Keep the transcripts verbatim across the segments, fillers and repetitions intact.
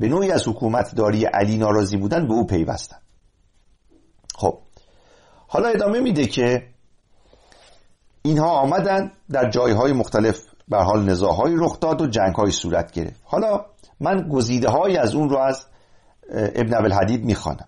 به نوعی از حکومتداری علی ناراضی بودن به او پیوستند. خب حالا ادامه میده که اینها آمدن در جایهای مختلف به حال نزاع‌های رخ داد و جنگ‌های صورت گرفت. حالا من گزیده‌هایی از اون رو از ابن ابوالحدید میخوانم.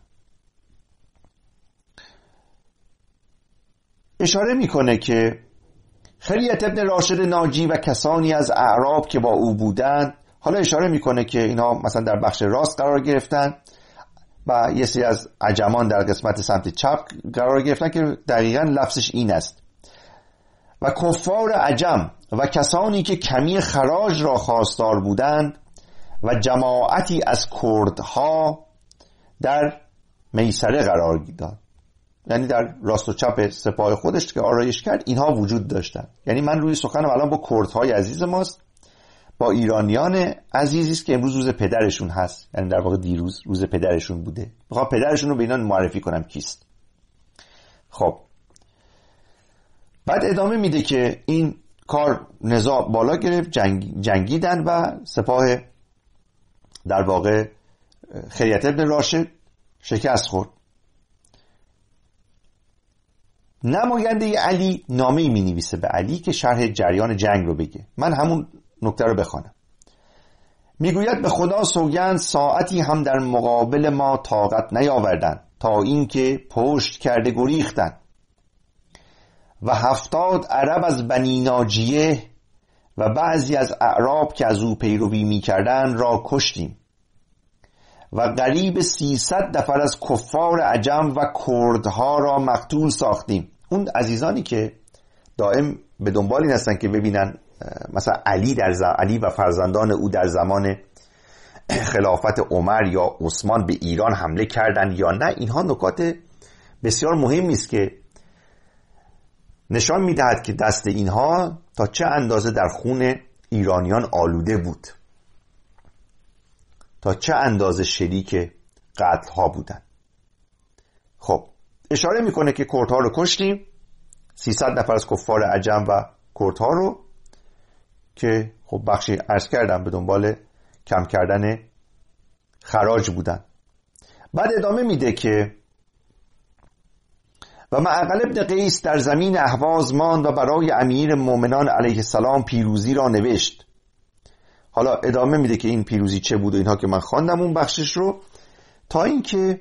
اشاره میکنه که خلیت ابن راشد ناجی و کسانی از اعراب که با او بودند، حالا اشاره میکنه که اینها مثلا در بخش راست قرار گرفتن و یه سری از عجمان در قسمت سمت چپ قرار گرفتن که دقیقاً لفظش این است: و کفار عجم و کسانی که کمی خراج را خواستار بودند و جماعتی از کردها در میسره قرار داد، یعنی در راست و چپ سپاه خودش که آرایش کرد اینها وجود داشتند. یعنی من روی سخنم الان با کردهای عزیز ماست، با ایرانیان عزیزی است که امروز روز پدرشون هست، یعنی در واقع دیروز روز پدرشون بوده. میخوام پدرشون رو به اینا معرفی کنم کیست. خب بعد ادامه میده که این کار نزاع بالا گرفت، جنگ، جنگیدن و سپاه در واقع خلیت ابن راشد شکست خورد. نماینده علی نامه‌ای می‌نویسه به علی که شرح جریان جنگ رو بگه. من همون نکته رو بخوانم. میگوید به خدا سوگند ساعتی هم در مقابل ما طاقت نیاوردند تا اینکه پشت کرده گریختند و هفتاد عرب از بنی ناجیه و بعضی از اعراب که از او پیروی می‌کردند را کشتیم و قریب سیصد نفر از کفار عجم و کردها را مقتول ساختیم. اون عزیزانی که دائم به دنبال این هستن که ببینن مثلا علی در ز... علی و فرزندان او در زمان خلافت عمر یا عثمان به ایران حمله کردن یا نه، اینها نکات بسیار مهمی است که نشان میدهد که دست اینها تا چه اندازه در خون ایرانیان آلوده بود، تا چه اندازه شریک قتل ها بودن. خب اشاره میکنه که کردها رو کشتیم، سیصد نفر از کفار عجم و کردها رو که خب بخشی عرض کردم به دنبال کم کردن خراج بودن. بعد ادامه میده که و معقل ابن قیس در زمین اهواز ماند و برای امیر مومنان علیه السلام پیروزی را نوشت. حالا ادامه میده که این پیروزی چه بود و اینها که من خواندم اون بخشش رو، تا اینکه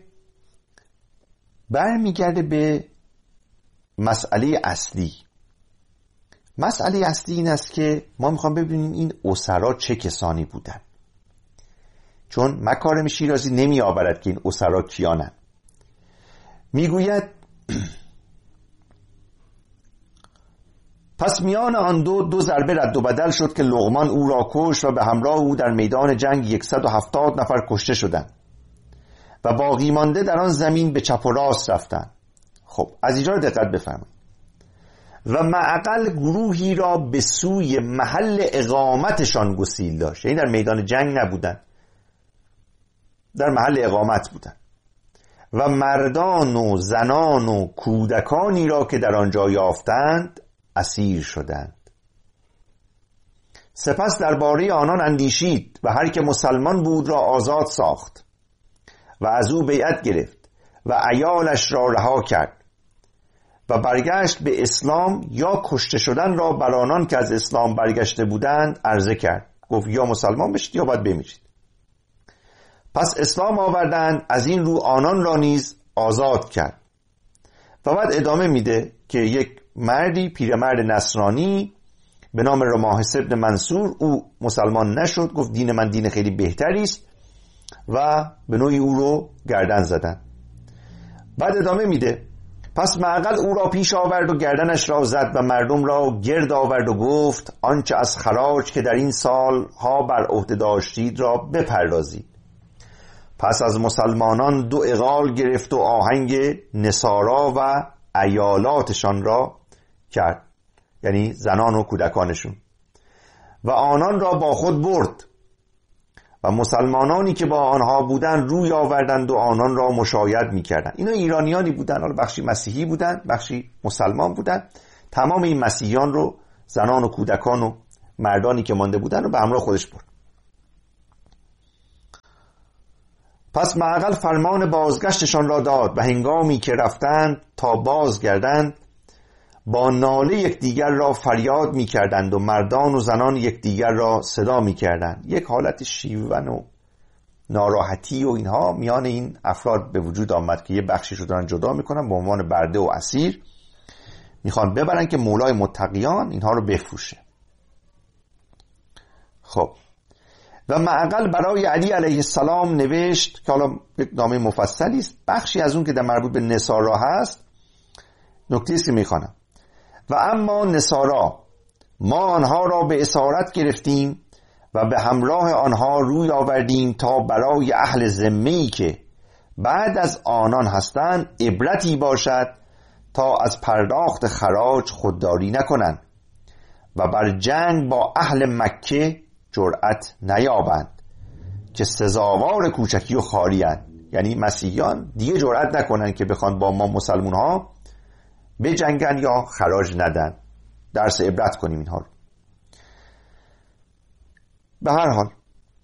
برمیگرده به مسئله اصلی. مسئله اصلی این است که ما میخوام ببینیم این اسرا چه کسانی بودن، چون مکارم شیرازی نمی آورد که این اسرا کیانن. میگوید پس میان آن دو دو ضربه رد و بدل شد که لقمان او را کشت و به همراه او در میدان جنگ صد و هفتاد نفر کشته شدند و باقی مانده در آن زمین به چپ و راست رفتند. خب از اینجا دقت بفرمایید. و معقل گروهی را به سوی محل اقامتشان گسیل داشت، یعنی در میدان جنگ نبودن، در محل اقامت بودن. و مردان و زنان و کودکانی را که در آنجا یافتند اسیر شدند. سپس درباره آنان اندیشید و هر که مسلمان بود را آزاد ساخت و از او بیعت گرفت و عیالش را رها کرد و برگشت به اسلام یا کشته شدن را بر آنان که از اسلام برگشته بودند عرضه کرد. گفت یا مسلمان بشید یا باید بمیرید. پس اسلام آوردند، از این رو آنان را نیز آزاد کرد. و بعد ادامه میده که یک مردی پیرمرد نصرانی به نام رماحس ابن منصور، او مسلمان نشد، گفت دین من دین خیلی بهتری است و به نوعی او رو گردن زدن. بعد ادامه میده پس معقل او را پیش آورد و گردنش را زد و مردم را گرد آورد و گفت آنچه از خراج که در این سال ها بر عهده داشتید را بپردازید. پس از مسلمانان دو اغال گرفت و آهنگ نصارا و عیالاتشان را کرد، یعنی زنان و کودکانشون، و آنان را با خود برد و مسلمانانی که با آنها بودند روی آوردند و آنان را مشاید می‌کردند. اینا ایرانیانی بودند، حالا بخشی مسیحی بودند بخشی مسلمان بودند. تمام این مسیحیان رو، زنان و کودکان و مردانی که مانده بودند رو به همراه خودش برد. پس معقل فرمان بازگشتشان را داد و هنگامی که رفتند تا بازگردند با ناله یکدیگر را فریاد می کردند و مردان و زنان یکدیگر را صدا می کردند. یک حالت شیون و ناراحتی و اینها میان این افراد به وجود آمد که یه بخشی رو دارن جدا میکنن به عنوان برده و اسیر، میخوان ببرن که مولای متقیان اینها رو بفروشه. خب و معقل برای علی علیه السلام نوشت که حالا یک نامه مفصلی است، بخشی از اون که در مربوط به نصارا هست نکته است که میخوانم. و اما نصارا ما آنها را به اسارت گرفتیم و به همراه آنها روی آوردیم تا برای اهل ذمه‌ای که بعد از آنان هستند عبرتی باشد تا از پرداخت خراج خودداری نکنند و بر جنگ با اهل مکه جرأت نیابند که سزاوار کوچکی و خاری‌اند. یعنی مسیحیان دیگه جرأت نکنند که بخوان با ما مسلمون ها بجنگن یا خراج ندن. درس عبرت کنیم اینها رو. به هر حال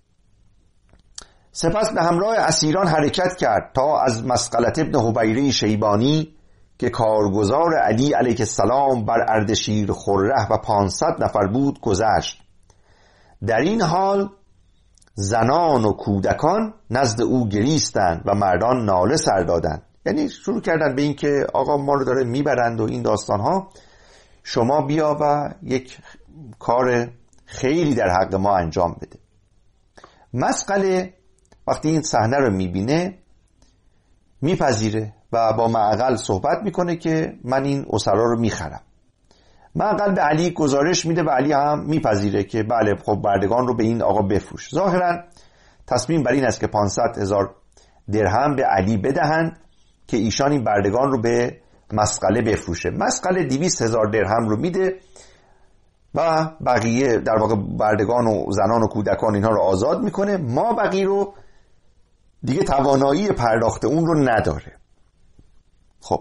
سپس به همراه اسیران حرکت کرد تا از مسقلة ابن حبیره شیبانی که کارگزار علی علیه السلام بر اردشیر خره و پانصد نفر بود گذشت. در این حال زنان و کودکان نزد او گریستند و مردان ناله سر دادند. یعنی شروع کردن به این که آقا ما رو داره میبرند و این داستان ها، شما بیا و یک کار خیلی در حق ما انجام بده. مسقله وقتی این صحنه رو میبینه میپذیره و با معقل صحبت میکنه که من این اسرا رو میخرم. معقل به علی گزارش میده و علی هم میپذیره که بله خب بردگان رو به این آقا بفروش. ظاهرا تصمیم بر این است که پانصد هزار درهم به علی بدهند که ایشان این بردگان رو به مسقله بفروشه. مسقله دویست هزار درهم رو میده و بقیه در واقع بردگان و زنان و کودکان اینها رو آزاد میکنه. ما بقیه رو دیگه توانایی پرداخت اون رو نداره. خب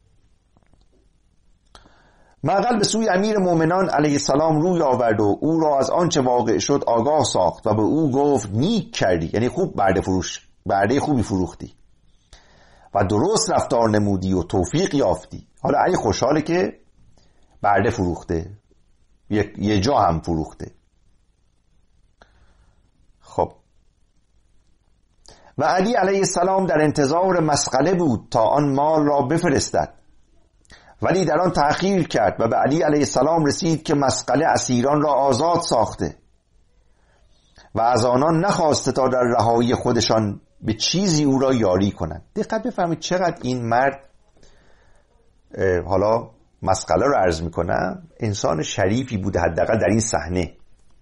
معقل به سوی امیر مومنان علیه السلام روی آورد و او را از آنچه واقع شد آگاه ساخت و به او گفت نیک کردی، یعنی خوب برده فروش برده خوبی فروختی و درست رفتار نمودی و توفیق یافتی. حالا علی خوشحاله که برده فروخته، یه جا هم فروخته. خب و علی علیه السلام در انتظار مسقله بود تا آن مال را بفرستد، ولی در آن تأخیر کرد و به علی علیه السلام رسید که مسقله اسیران را آزاد ساخته و از آنان نخواسته تا در رهایی خودشان به چیزی او را یاری کنند. دقت بفرمایید چقدر این مرد، حالا مسقله رو عرض میکنم، انسان شریفی بوده حداقل در این صحنه.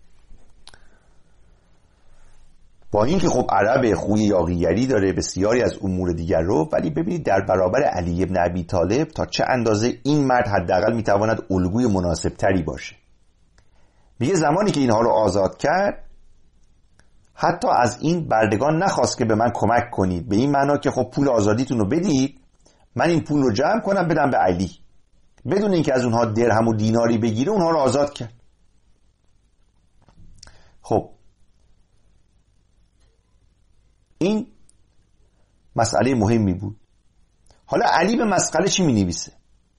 با اینکه خب عرب خوی یاغیگری داره بسیاری از امور دیگر رو، ولی ببینید در برابر علی ابن ابی طالب تا چه اندازه این مرد حداقل میتواند الگوی مناسب تری باشه. میگه زمانی که اینها رو آزاد کرد حتی از این بردگان نخواست که به من کمک کنید، به این معنا که خب پول آزادیتون رو بدید من این پول رو جمع کنم بدم به علی، بدون اینکه از اونها درهم و دیناری بگیره اونها رو آزاد کرد. خب این مسئله مهمی بود. حالا علی به مسقله چی می نویسه؟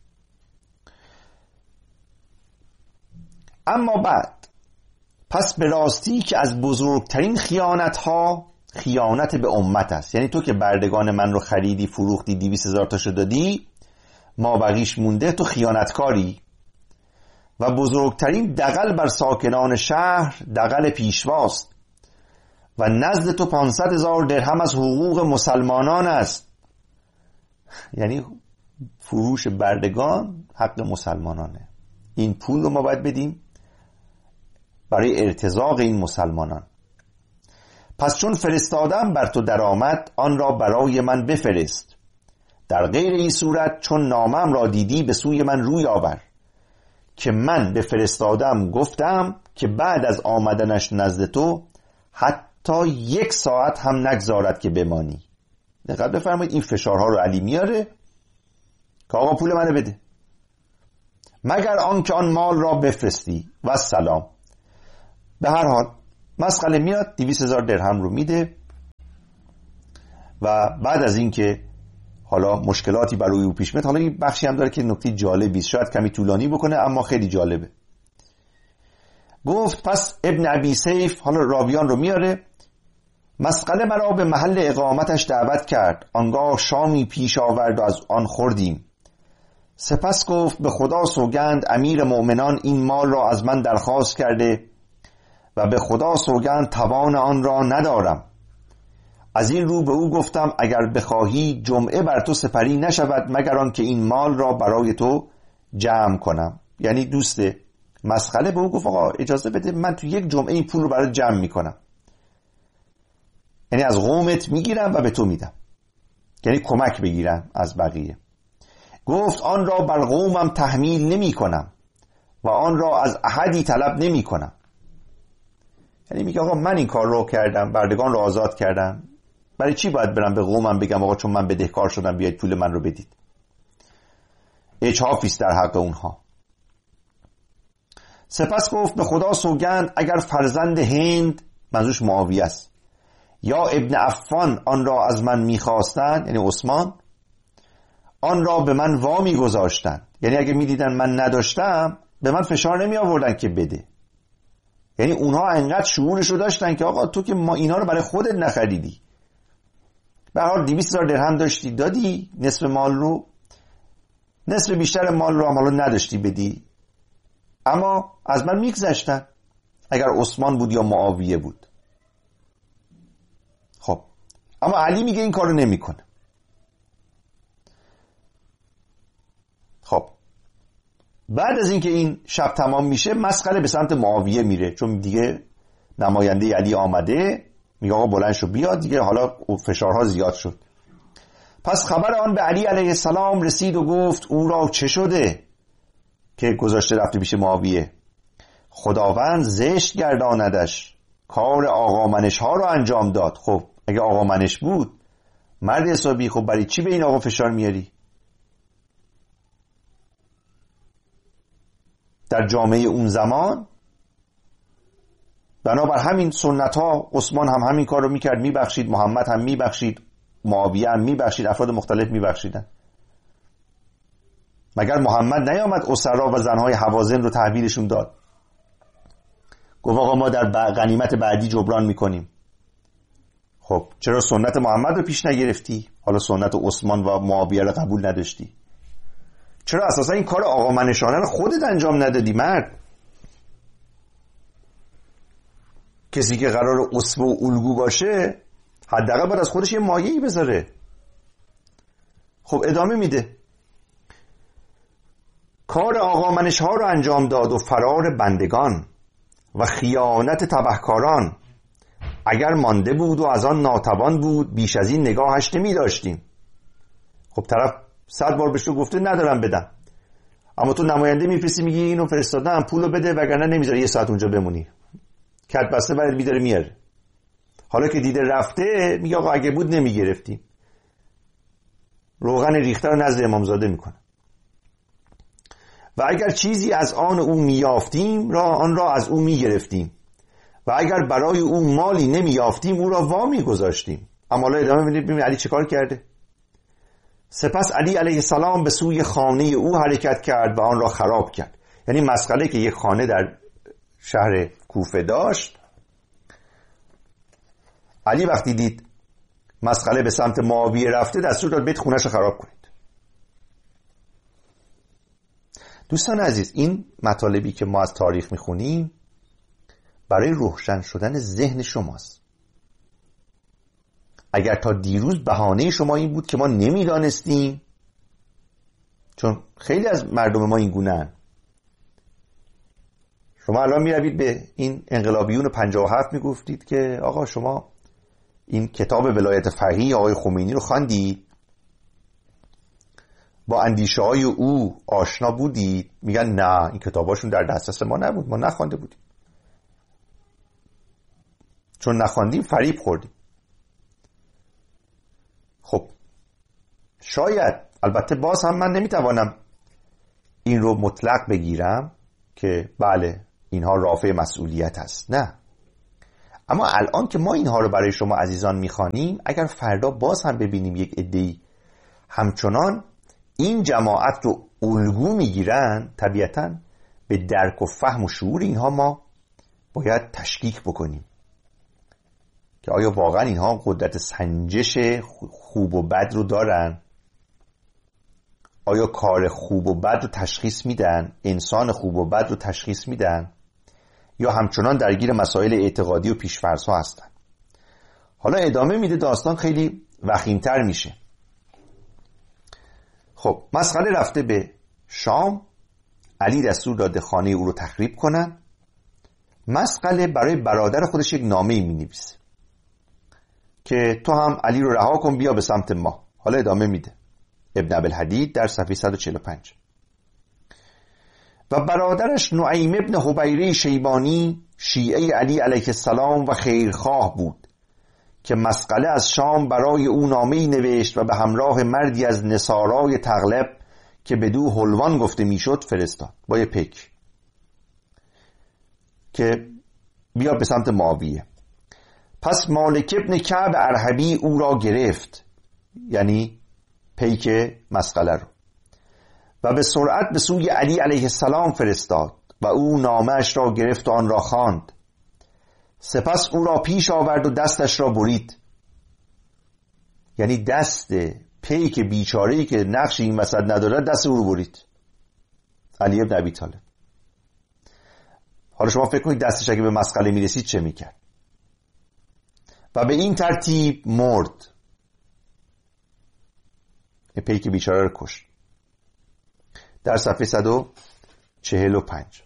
اما بعد پس به راستی که از بزرگترین خیانت ها خیانت به امت است. یعنی تو که بردگان من رو خریدی فروختی دویست هزار تاشو دادی ما بقیش مونده، تو خیانتکاری. و بزرگترین دغل بر ساکنان شهر دغل پیشواست و نزد تو پانصد هزار درهم از حقوق مسلمانان است. یعنی فروش بردگان حق مسلمانانه، این پول رو ما باید بدیم برای ارتزاق این مسلمانان. پس چون فرستادم بر تو درآمد آن را برای من بفرست، در غیر این صورت چون نامم را دیدی به سوی من روی آور که من به فرستادم گفتم که بعد از آمدنش نزد تو حتی یک ساعت هم نگذارد که بمانی. دقت بفرمایید این فشارها رو علی میاره که آقا پول منو بده مگر آن که آن مال را بفرستی و سلام. به هر حال مسقله میاد دویست هزار درهم رو میده و بعد از این که حالا مشکلاتی برای او پیش میاد، حالا این بخشی هم داره که نکته جالبی است، شاید کمی طولانی بکنه اما خیلی جالبه. گفت پس ابن ابی سیف، حالا راویان رو میاره، مسقله مرا به محل اقامتش دعوت کرد، آنگاه شامی پیش آورد و از آن خوردیم. سپس گفت به خدا سوگند امیر مؤمنان این مال را از من درخواست کرده و به خدا سوگند توان آن را ندارم. از این رو به او گفتم اگر بخواهی جمعه بر تو سپری نشود مگر آن که این مال را برای تو جمع کنم. یعنی دوست مسخله به او گفت آقا اجازه بده من تو یک جمعه این پول رو برای جمع میکنم، یعنی از قومت میگیرم و به تو میدم، یعنی کمک بگیرم از بقیه. گفت آن را بر قومم تحمیل نمی کنم و آن را از احدی طلب نمی کنم. یعنی میگه آقا من این کار رو کردم، بردگان رو آزاد کردم، برای چی باید برم به قومم بگم آقا چون من بدهکار شدم بیاید پول من رو بدید؟ اجحافی است در حق اونها. سپس گفت به خدا سوگند اگر فرزند هند، منظورش معاویه است، یا ابن عفان آن را از من میخواستند، یعنی عثمان، آن را به من وامی گذاشتند، یعنی اگه میدیدن من نداشتم به من فشار نمی آوردن که بده. یعنی اونها انقدر شعورش رو داشتن که آقا تو که ما اینا رو برای خودت نخریدی، به هر حال دویست هزار درهم داشتی دادی نصف مال رو، نصف بیشتر مال رو هم حالا نداشتی بدی، اما از من میگذشتن اگر عثمان بود یا معاویه بود. خب اما علی میگه این کارو نمیکنه. خب بعد از اینکه این شب تمام میشه مسخره به سمت معاویه میره، چون دیگه نماینده علی آمده، میگه آقا بلند شو بیا دیگه، حالا فشارها زیاد شد. پس خبر آن به علی علیه السلام رسید و گفت او را چه شده که گذاشته رفته پیش معاویه؟ خداوند زشت گرداندش، کار آقا منش ها رو انجام داد. خب اگه آقا منش بود مرد حسابی، خب برای چی به این آقا فشار میاری؟ در جامعه اون زمان بنابر همین سنت ها عثمان هم همین کار رو میکرد، میبخشید، محمد هم میبخشید، معاویه هم میبخشید، افراد مختلف میبخشیدن. مگر محمد نیامد اسرا و زنهای حوازن رو تحویلشون داد، گفت آقا ما در غنیمت بعدی جبران میکنیم؟ خب چرا سنت محمد رو پیش نگرفتی؟ حالا سنت عثمان و معاویه رو قبول نداشتی؟ چرا اساسا این کار آقا منشانه رو خودت انجام ندادی؟ مرد، کسی که قرار اسوه و الگو باشه حداقل باید از خودش یه مایه‌ای بذاره. خب ادامه میده، کار آقا منش ها رو انجام داد و فرار بندگان و خیانت تبهکاران، اگر مانده بود و از آن ناتوان بود بیش از این نگاهش نمی داشتیم. خب طرف صد بار بهش گفته ندارم بدم، اما تو نماینده میفرستی میگی اینو فرستادم پولو بده وگرنه نمیذاره یه ساعت اونجا بمونی، کت بسته برات میداره میاره. حالا که دیده رفته میگه آقا اگه بود نمیگرفتیم. روغن ریخته رو نزد امامزاده میکنه. و اگر چیزی از آن او میافتیم را آن را از او میگرفتیم و اگر برای او مالی نمیافتیم او را وامی گذاشتیم. اما حالا ادامه میدیم ببینید علی چه کار کرده. سپس علی علیه السلام به سوی خانه او حرکت کرد و آن را خراب کرد. یعنی مسئله که یک خانه در شهر کوفه داشت، علی وقتی دید مسئله به سمت معاویه رفته دستور داد بیت خونه‌اش رو خراب کنید. دوستان عزیز، این مطالبی که ما از تاریخ میخونیم برای روشن شدن ذهن شماست. اگر تا دیروز بهانه شما این بود که ما نمیدانستیم، چون خیلی از مردم ما این گونه‌اند، شما الان میروید به این انقلابیون پنجاه و هفت میگفتید که آقا شما این کتاب ولایت فقیه آقای خمینی رو خواندید، با اندیشه های او آشنا بودید؟ میگن نه این کتاباشون در دسترس ما نبود، ما نخوانده بودیم، چون نخواندیم فریب خوردیم. خب شاید، البته باز هم من نمیتوانم این رو مطلق بگیرم که بله اینها رافع مسئولیت است، نه، اما الان که ما اینها رو برای شما عزیزان میخوانیم، اگر فردا باز هم ببینیم یک عده‌ای همچنان این جماعت رو الگو میگیرن، طبیعتاً به درک و فهم و شعور اینها ما باید تشکیک بکنیم که آیا واقعا اینها قدرت سنجش خوب و بد رو دارن؟ آیا کار خوب و بد رو تشخیص میدن؟ انسان خوب و بد رو تشخیص میدن؟ یا همچنان درگیر مسائل اعتقادی و پیش‌فرض‌ها هستن؟ حالا ادامه میده، داستان خیلی وخیم‌تر میشه. خب مسخله رفته به شام، علی دستور داده خانه او رو تخریب کنن. مسخله برای برادر خودش یک نامه‌ای می‌نویسه که تو هم علی رو رها کن، بیا به سمت ما. حالا ادامه میده ابن ابوالحدید در صفحه صد و چهل و پنج. و برادرش نعیم ابن حبیره شیبانی شیعه علی علیه السلام و خیرخواه بود که مسخله از شام برای او نامه‌ای نوشت و به همراه مردی از نصارای تغلب که بدو حلوان گفته میشد فرستاد با یه پیک که بیا به سمت معاویه. پس مالک ابن کعب ارحبی او را گرفت، یعنی پیک مسخله رو، و به سرعت به سوی علی علیه السلام فرستاد و او نامه‌اش را گرفت و آن را خواند. سپس او را پیش آورد و دستش را برید، یعنی دست پیک بیچاره‌ای که نقش این وسط نداره دست او رو برید. علی ابن ابی طالب. حالا شما فکر کنید دستش اگه به مسخله میرسید چه میکرد؟ و به این ترتیب مرد. پیک بیچاره رو کشت. در صفحه صد و چهل و پنج.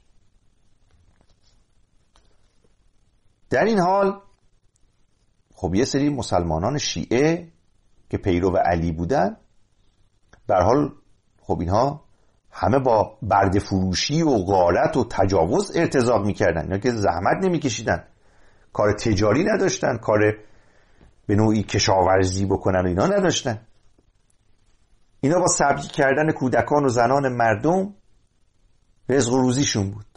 در این حال خب یه سری مسلمانان شیعه که پیرو علی بودن، به هر حال خب اینها همه با برده فروشی و غارت و تجاوز ارتزاق میکردن. اینا که زحمت نمیکشیدن، کار تجاری نداشتن، کار به نوعی کشاورزی بکنن و اینا نداشتن. اینا با سبزی کردن کودکان و زنان مردم رزق و روزیشون بود.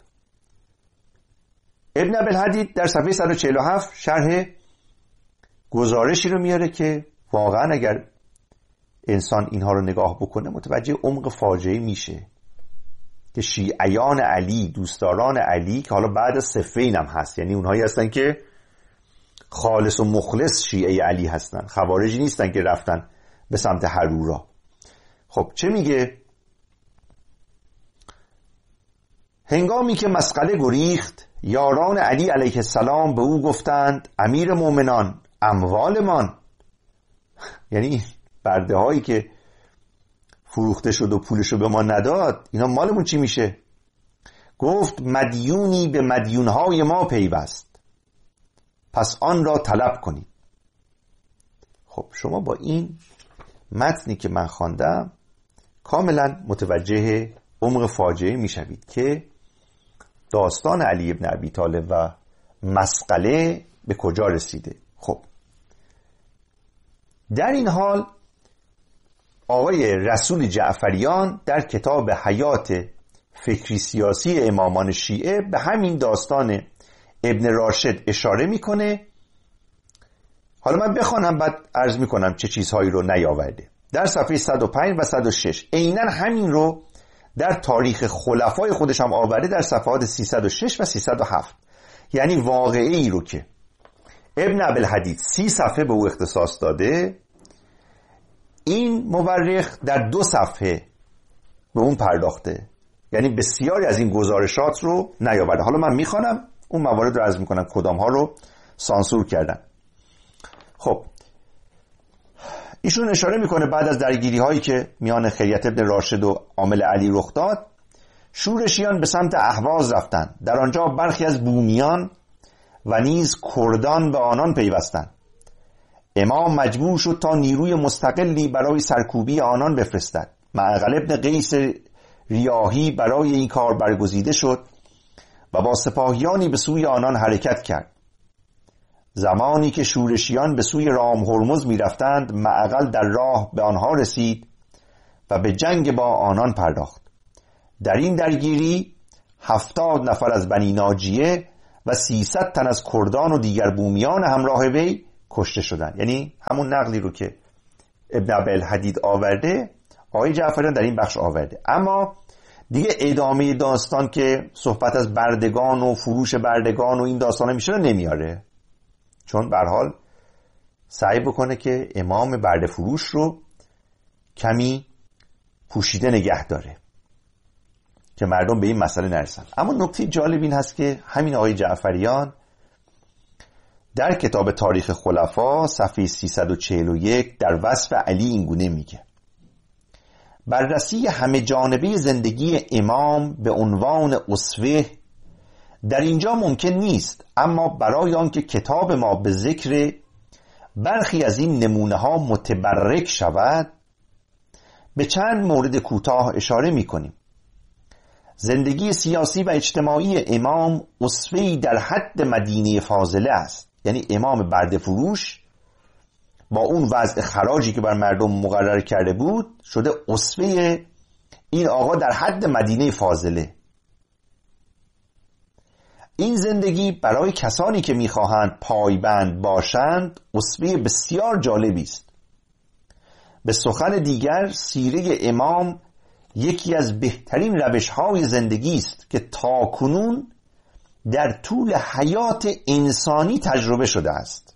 ابن ابوالحدید در صفحه صد و چهل و هفت شرح گزارشی رو میاره که واقعا اگر انسان اینها رو نگاه بکنه متوجه عمق فاجعه میشه که شیعیان علی، دوستداران علی که حالا بعد از صفین هم هست، یعنی اونهایی هستن که خالص و مخلص شیعه علی هستن، خوارجی نیستن که رفتن به سمت حرورا. خب چه میگه؟ هنگامی که مسخله گریخت، یاران علی علیه السلام به او گفتند امیر مومنان اموالمان، یعنی برده هایی که فروخته شد و پولشو به ما نداد، اینا مالمون چی میشه؟ گفت مدیونی به مدیونهای ما پیوست، پس آن را طلب کنید. خب شما با این متنی که من خواندم کاملا متوجه عمق فاجعه میشوید که داستان علی ابن ابی طالب و مسخله به کجا رسیده. خب در این حال آقای رسول جعفریان در کتاب حیات فکری سیاسی امامان شیعه به همین داستان ابن راشد اشاره میکنه. حالا من بخوانم بعد عرض میکنم چه چیزهایی رو نیاورده. در صفحه صد و پنج و صد و شش عیناً همین رو در تاریخ خلفای خودش هم آورده در صفحات سیصد و شش و سیصد و هفت. یعنی واقعی رو که ابن ابوالحدید سی صفحه به او اختصاص داده، این مورخ در دو صفحه به اون پرداخته، یعنی بسیاری از این گزارشات رو نیاورده. حالا من میخوانم اون موارد رو عرض میکنم کدام ها رو سانسور کردن. خب ایشون اشاره میکنه بعد از درگیری هایی که میان خیریت ابن راشد و عامل علی رخ داد، شورشیان به سمت اهواز رفتند. در آنجا برخی از بومیان و نیز کردان به آنان پیوستند. امام مجبور شد تا نیروی مستقلی برای سرکوبی آنان بفرستد. معقل ابن قیس ریاحی برای این کار برگزیده شد و با سپاهیانی به سوی آنان حرکت کرد. زمانی که شورشیان به سوی رام هرمز می رفتند، معقل در راه به آنها رسید و به جنگ با آنان پرداخت. در این درگیری هفتاد نفر از بنی ناجیه و سیصد تن از کردان و دیگر بومیان همراه وی کشته شدند. یعنی همون نقلی رو که ابن ابی‌الحدید آورده آقای جعفریان در این بخش آورده. اما دیگه ادامه داستان که صحبت از بردگان و فروش بردگان و این داستانه میشه رو نمیاره، چون به هر حال سعی بکنه که امام برده فروش رو کمی پوشیده نگه داره که مردم به این مسئله نرسن. اما نکته جالب این هست که همین آقای جعفریان در کتاب تاریخ خلفا صفحه سیصد و چهل و یک در وصف علی اینگونه میگه: بررسی همه جانبه زندگی امام به عنوان اسوه در اینجا ممکن نیست، اما برای آنکه کتاب ما به ذکر برخی از این نمونه ها متبرک شود به چند مورد کوتاه اشاره می کنیم. زندگی سیاسی و اجتماعی امام اسوه‌ای در حد مدینه فاضله است. یعنی امام برده فروش با اون وضع خراجی که بر مردم مقرر کرده بود شده اسوه این آقا در حد مدینه فاضله. این زندگی برای کسانی که میخواهند پایبند باشند اسوه بسیار جالبی است. به سخن دیگر سیره امام یکی از بهترین روش‌های زندگی است که تاکنون در طول حیات انسانی تجربه شده است.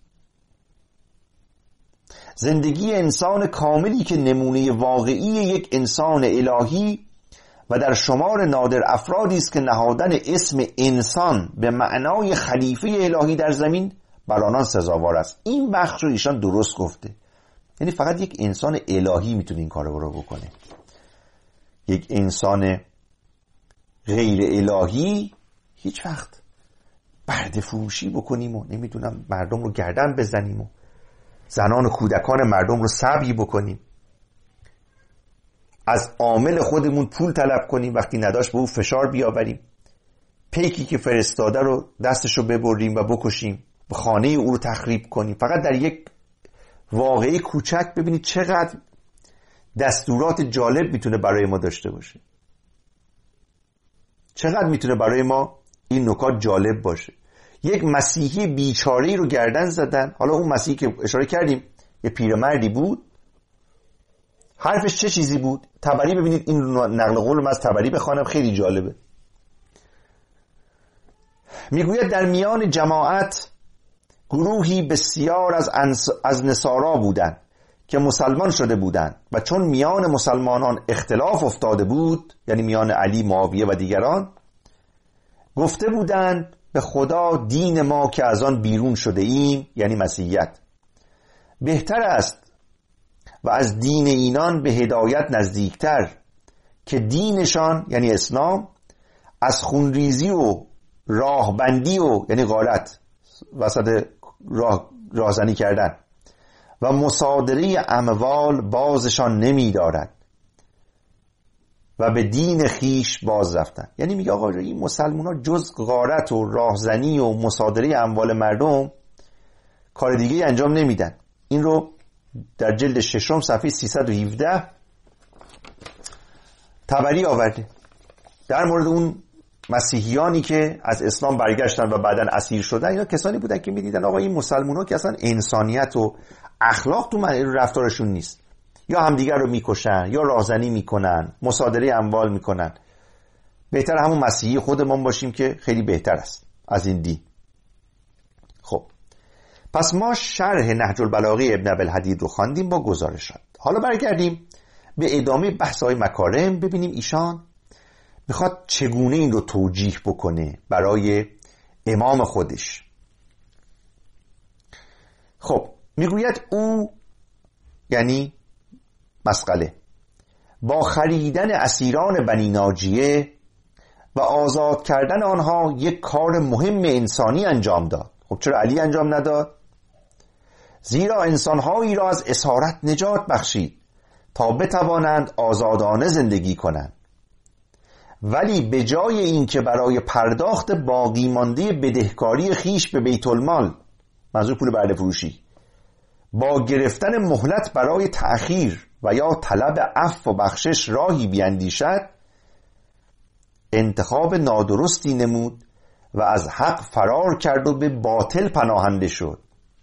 زندگی انسان کاملی که نمونه واقعی یک انسان الهی و در شمار نادر افرادی است که نهادن اسم انسان به معنای خلیفه الهی در زمین بر آنان سزاوار است. این بخش رو ایشان درست گفته. یعنی فقط یک انسان الهی میتونه این کارو رو بکنه. یک انسان غیر الهی هیچ وقت برده فروشی بکنیم و نمیدونم مردم رو گردن بزنیم و زنان و کودکان مردم رو سبی بکنیم، از عامل خودمون پول طلب کنیم، وقتی نداشت به او فشار بیاوریم، پیکی که فرستاده رو دستش رو ببریم و بکشیم، خانه او رو تخریب کنیم. فقط در یک واقعه کوچک ببینید چقدر دستورات جالب میتونه برای ما داشته باشه، چقدر میتونه برای ما این نکات جالب باشه. یک مسیحی بیچاره‌ای رو گردن زدن. حالا اون مسیحی که اشاره کردیم یه پیرمردی بود، حرفش چه چیزی بود؟ طبری ببینید، این نقل قول من از طبری بخوانم خیلی جالبه. میگوید در میان جماعت گروهی بسیار از, انس... از نصارا بودند که مسلمان شده بودند و چون میان مسلمانان اختلاف افتاده بود، یعنی میان علی، معاویه و دیگران، گفته بودند به خدا دین ما که از آن بیرون شده ایم، یعنی مسیحیت، بهتر است و از دین اینان به هدایت نزدیکتر که دینشان یعنی اسلام از خونریزی و راهبندی و یعنی غارت وسط راه راهزنی کردن و مصادره اموال بازشان نمی دارد و به دین خیش باز رفتن. یعنی میگه آقا این مسلمان ها جز غارت و راهزنی و مصادره اموال مردم کار دیگه انجام نمیدن. این رو در جلد ششم صفحه سیصد و هفده طبری آورده در مورد اون مسیحیانی که از اسلام برگشتن و بعدن اسیر شدن. اینا کسانی بودن که میدیدن آقا این مسلمان ها که اصلا انسانیت و اخلاق تو رفتارشون نیست، یا همدیگر رو میکشن یا راهزنی میکنن، مصادره اموال میکنن. بهتر همون مسیحی خودمون باشیم که خیلی بهتر است از این دین. خب پس ما شرح نهج البلاغه ابن ابی‌الحدید رو خواندیم با گزارشات. حالا برگردیم به ادامه بحث‌های مکارم، ببینیم ایشان میخواد چگونه این رو توجیه بکنه برای امام خودش. خب میگوید او یعنی مسقله با خریدن اسیران بنی ناجیه و آزاد کردن آنها یک کار مهم انسانی انجام داد. خب چرا علی انجام نداد؟ زیرا انسانهایی را از اسارت نجات بخشید تا بتوانند آزادانه زندگی کنند، ولی به جای این که برای پرداخت باقی مانده بدهکاری خیش به بیت المال، منظور پول برده فروشی، با گرفتن مهلت برای تأخیر و یا طلب عفو و بخشش راهی بیندیشد، انتخاب نادرستی نمود و از حق فرار کرد و به باطل پناهنده شد.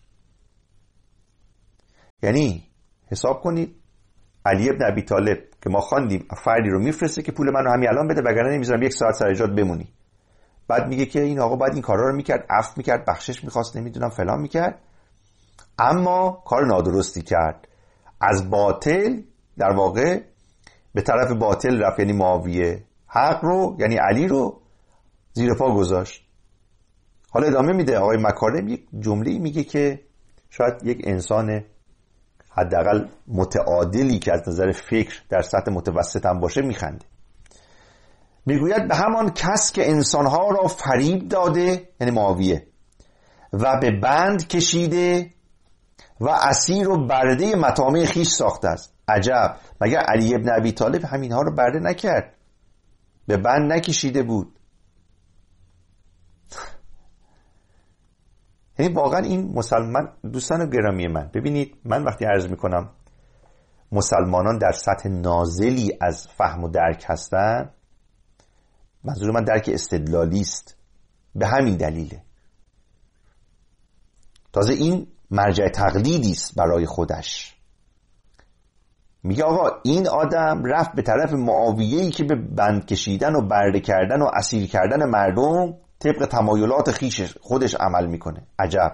یعنی حساب کنید علی ابن ابی طالب که ما خواندیم فردی رو میفرسته که پول منو همین الان بده وگرنه نمیذارم یک ساعت سر ایجاد بمونی. بعد میگه که این آقا باید این کارا رو میکرد، عفو میکرد، بخشش میخواست، نمیدونم فلان میکرد، اما کار نادرستی کرد، از باطل در واقع به طرف باطل رفت، یعنی معاویه حق رو یعنی علی رو زیر پا گذاشت. حالا ادامه میده آقای مکارم یک جمله‌ای میگه که شاید یک انسان حداقل متعادلی که از نظر فکر در سطح متوسط هم باشه میخنده. میگوید به همان کس که انسانها را فریب داده یعنی معاویه و به بند کشیده و اسیر و برده مطامع خیش ساخته است. عجب، مگر علی ابن ابی طالب همینها رو برده نکرد؟ به بند نکشیده بود؟ یعنی واقعا این مسلمان دوستان گرامی من، ببینید من وقتی عرض میکنم مسلمانان در سطح نازلی از فهم و درک هستن، منظور من درک استدلالی است. به همین دلیله. تازه این مرجع تقلیدی است برای خودش. میگه آقا این آدم رفت به طرف معاویه‌ای که به بند کشیدن و برده کردن و اسیر کردن مردم طبق تمایلات خیش خودش عمل میکنه. عجب.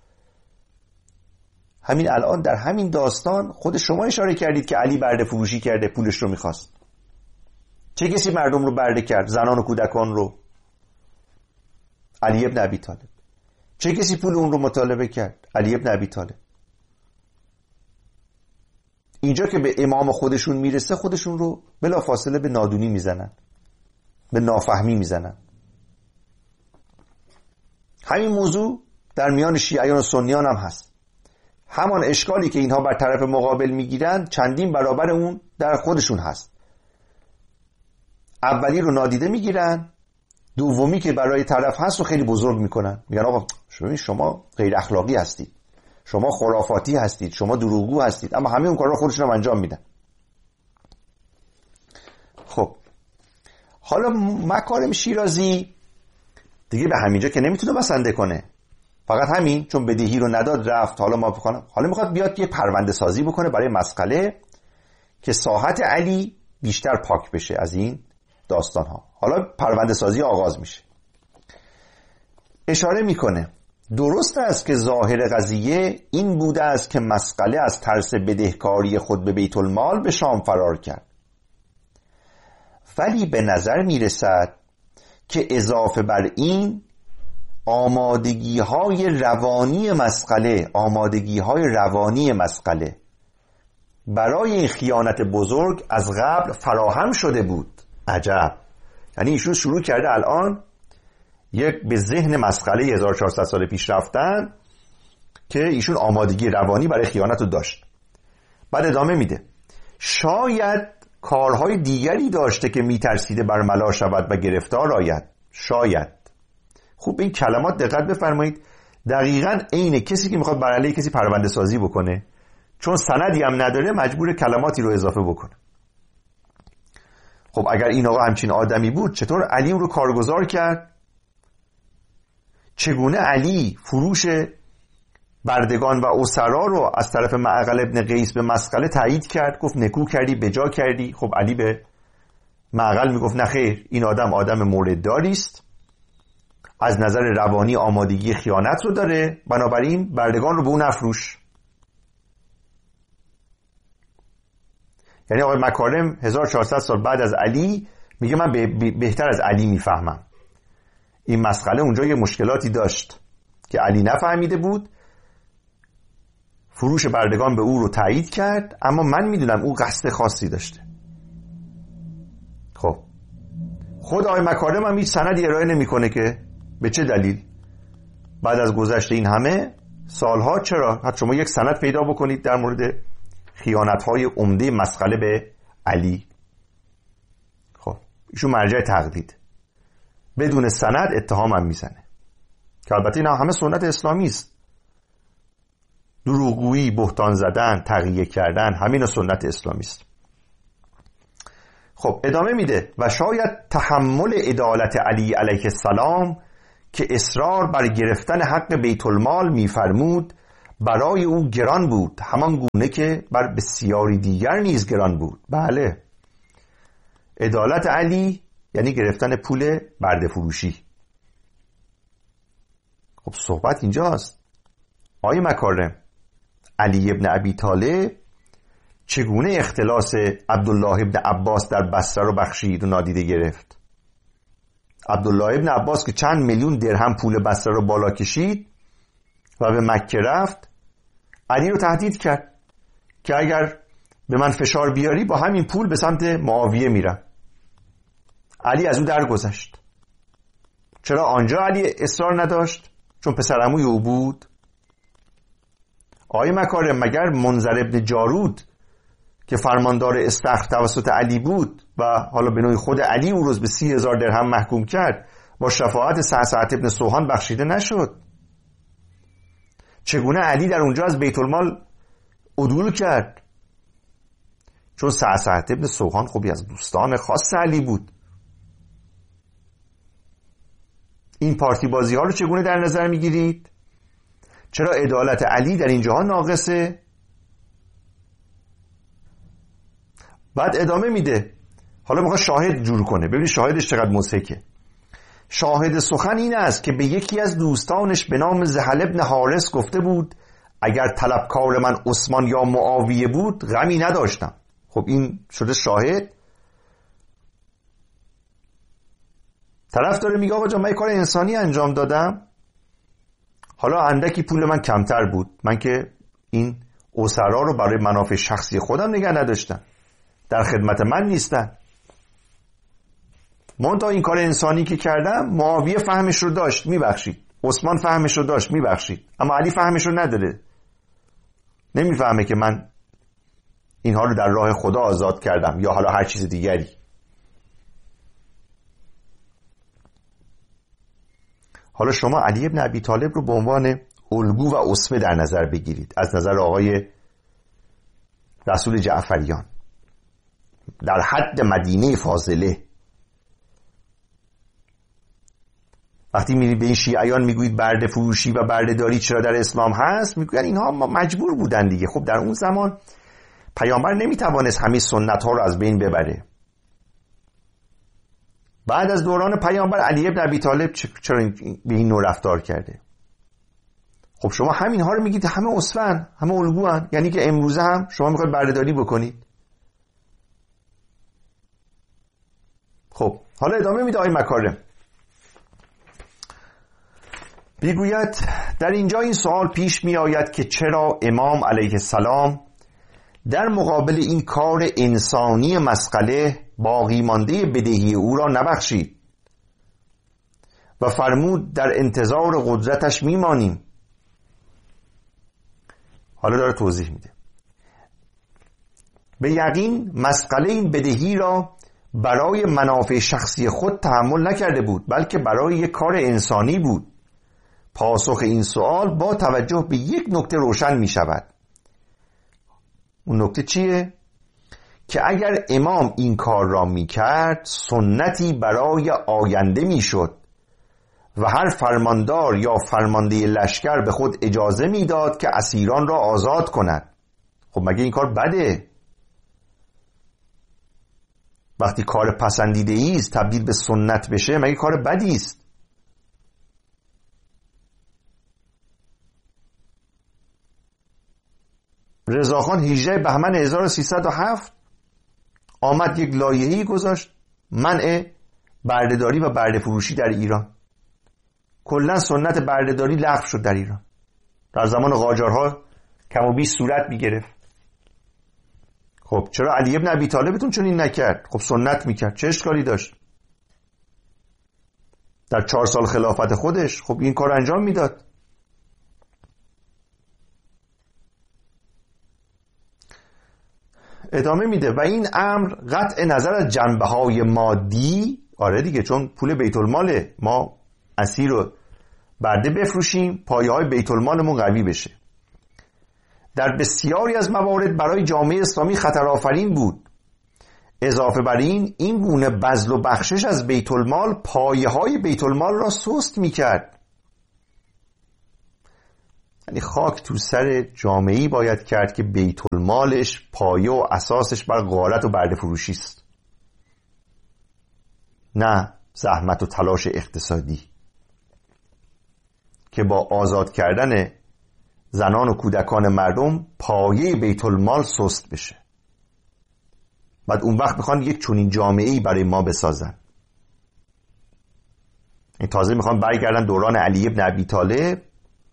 همین الان در همین داستان خود شما اشاره کردید که علی برده فروشی کرده، پولش رو میخواست. چه کسی مردم رو برده کرد؟ زنان و کودکان رو. علی ابن ابی طالب. چه کسی پول اون رو مطالبه کرد؟ علی ابن ابی طالب. اینجا که به امام خودشون میرسه خودشون رو بلا فاصله به نادونی میزنن، به نافهمی میزنن. همین موضوع در میان شیعیان و سنیان هم هست. همان اشکالی که اینها بر طرف مقابل میگیرن چندین برابر اون در خودشون هست. اولی رو نادیده میگیرن، دومی که برای طرف هست رو خیلی بزرگ میکنن. میگن آقا شما غیر اخلاقی هستید، شما خرافاتی هستید، شما دروغگو هستید، اما همه اون کارا خودشون هم انجام میدن. خب حالا مکارم شیرازی دیگه به همینجا که نمیتونه بسنده کنه، فقط همین چون بدهی رو نداد رفت. حالا ما بکنم حالا میخواد بیاد یه پرونده سازی بکنه برای مسئله که ساحت علی بیشتر پاک بشه از این داستان ها. حالا پرونده سازی آغاز میشه. اشاره میکنه درست است که ظاهر قضیه این بوده است که مسئله از ترس بدهکاری خود به بیت المال به شام فرار کرد، ولی به نظر میرسد که اضافه بر این آمادگی های روانی مسئله آمادگی های روانی مسئله برای این خیانت بزرگ از قبل فراهم شده بود. عجب. یعنی ایشون شروع کرده الان یک به ذهن مسئله هزار و چهارصد سال پیش رفتن که ایشون آمادگی روانی برای خیانت رو داشت. بعد ادامه میده شاید کارهای دیگری داشته که میترسیده برملا شود و گرفتار آید. شاید. خوب به این کلمات دقت بفرمایید. دقیقاً عین کسی که میخواد بر علیه کسی پرونده سازی بکنه، چون سندی هم نداره مجبور کلماتی رو اضافه بکنه. خب اگر این آقا همچین آدمی بود چطور علی رو کارگزار کرد؟ چگونه علی فروش بردگان و اسرا رو از طرف معقل ابن قیس به مسقله تایید کرد؟ گفت نکو کردی، بجا کردی. خب علی به معقل میگفت نه خیر، این آدم آدم موردداری است، از نظر روانی آمادگی خیانت رو داره، بنابراین بردگان رو به اون نفروش. یعنی آقای مکارم هزار و چهارصد سال بعد از علی میگه من بهتر از علی میفهمم. این مسئله اونجا یه مشکلاتی داشت که علی نفهمیده بود، فروش بردگان به او رو تایید کرد، اما من میدونم او قصد خاصی داشته. خب خود آقای مکارم هم هیچ سندی ارائه نمیکنه که به چه دلیل بعد از گذشت این همه سالها چرا حتی شما یک سند پیدا بکنید در مورد خیانت‌های عمده مسئله به علی. خب ایشون مرجع تقلید، بدون سند اتهام هم میزنه که البته اینا همه سنت اسلامی است. دروغگویی، بهتان زدن، تقیه کردن، همین سنت اسلامی است. خب ادامه میده و شاید تحمل عدالت علی علیه السلام که اصرار بر گرفتن حق بیت المال می‌فرمود برای او گران بود، همان گونه که بر بسیاری دیگر نیز گران بود. بله، عدالت علی یعنی گرفتن پول برده فروشی. خب صحبت اینجاست. آقای مکارم، علی ابن ابی طالب چگونه اختلاس عبدالله ابن عباس در بصره رو بخشید و نادیده گرفت؟ عبدالله ابن عباس که چند میلیون درهم پول بصره رو بالا کشید و به مکه رفت، علی رو تهدید کرد که اگر به من فشار بیاری با همین پول به سمت معاویه میرم. علی از او درگذشت. چرا آنجا علی اصرار نداشت؟ چون پسرعموی او بود. آقای مکارم، مگر منذر ابن جارود که فرماندار استخر توسط علی بود و حالا به نوعی خود علی او روز به سی هزار درهم محکوم کرد، با شفاعت سعسعة ابن سوهان بخشیده نشد؟ چگونه علی در اونجا از بیت المال عدول کرد؟ چون سعسعة ابن سوهان خوبی از دوستان خاص علی بود. این پارتی بازی ها رو چگونه در نظر میگیرید؟ چرا عدالت علی در اینجاها ناقصه؟ بعد ادامه میده. حالا میخواد شاهد جور کنه. ببینید شاهدش چقدر مضحکه. شاهد سخن این است که به یکی از دوستانش به نام زحل ابن حارث گفته بود اگر طلبکار من عثمان یا معاویه بود غمی نداشتم. خب این شده شاهد. طرف داره میگه آقا جان من کار انسانی انجام دادم، حالا اندکی پول من کمتر بود، من که این اسرا رو برای منافع شخصی خودم نگه نداشتم، در خدمت من نیستن. من تا این کار انسانی که کردم معاویه فهمش رو داشت میبخشید، عثمان فهمش رو داشت میبخشید، اما علی فهمش رو نداره، نمیفهمه که من اینها رو در راه خدا آزاد کردم یا حالا هر چیز دیگری. حالا شما علی ابن ابی طالب رو به عنوان الگو و اسوه در نظر بگیرید از نظر آقای رسول جعفریان در حد مدینه فاضله. وقتی میرید به این شیعیان میگویید برده فروشی و برده داری چرا در اسلام هست، میگوید اینها مجبور بودن دیگه. خب در اون زمان پیامبر نمیتوانست همه سنت ها رو از بین ببره. بعد از دوران پیامبر علی ابن ابی طالب چرا به این نوع رفتار کرده؟ خب شما همین ها رو میگید همه اسوه‌ان، همه الگوان، یعنی که امروزه هم شما میخواید بردهداری بکنید. خب حالا ادامه میده آقای مکارم، میگوید در اینجا این سوال پیش می آید که چرا امام علیه السلام در مقابل این کار انسانی مسغله باقی مانده بدهی او را نبخشید و فرمود در انتظار قدرتش میمانیم. حالا داره توضیح میده. به یقین مسغله این بدهی را برای منافع شخصی خود تحمل نکرده بود، بلکه برای یک کار انسانی بود. پاسخ این سوال با توجه به یک نکته روشن می شود. اون نکته چیه؟ که اگر امام این کار را می کرد سنتی برای آینده می شد و هر فرماندار یا فرمانده لشکر به خود اجازه می داد که اسیران را آزاد کند. خب مگه این کار بده؟ وقتی کار پسندیده ایست تبدیل به سنت بشه مگه کار بدی است؟ رضاخان هجده بهمن هزار و سیصد و هفت آمد یک لایحه‌ای گذاشت منع بردهداری و برده فروشی در ایران. کلا سنت بردهداری لغو شد در ایران. در زمان قاجارها کم و بیش صورت می‌گرفت. خب چرا علی ابن ابی طالبتون چنین نکرد؟ خب سنت میکرد، چه اشکالی داشت؟ در چهار سال خلافت خودش خب این کار انجام میداد. ادامه میده و این امر قطع نظر از جنبه های مادی، آره دیگه، چون پول بیت الماله، ما اسیر رو برده بفروشیم پایه های بیت المالمون قوی بشه، در بسیاری از موارد برای جامعه اسلامی خطر آفرین بود. اضافه بر این این گونه بذل و بخشش از بیت المال پایه های بیت المال را سست میکرد. یعنی خاک تو سر جامعه‌ای باید کرد که بیت المالش پایه و اساسش بر غارت و برده فروشی است، نه زحمت و تلاش اقتصادی که با آزاد کردن زنان و کودکان مردم پایه بیت المال سست بشه. بعد اون وقت میخوان یک چنین جامعه‌ای برای ما بسازن. این تازه میخوان برگردن دوران علی ابن ابی طالب